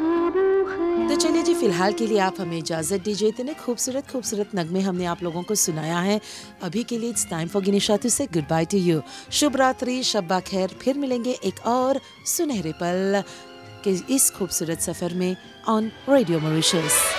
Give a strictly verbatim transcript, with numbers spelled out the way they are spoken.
तो चलिए जी, फिलहाल के लिए आप हमें इजाजत दीजिए। इतने खूबसूरत खूबसूरत नगमे हमने आप लोगों को सुनाया है। अभी के लिए इट्स टाइम फॉर गिनीशा टू से गुड बाय टू यू। शुभ रात्रि, शब्बा खैर। फिर मिलेंगे एक और सुनहरे पल के इस खूबसूरत सफर में ऑन रेडियो मॉरिशस।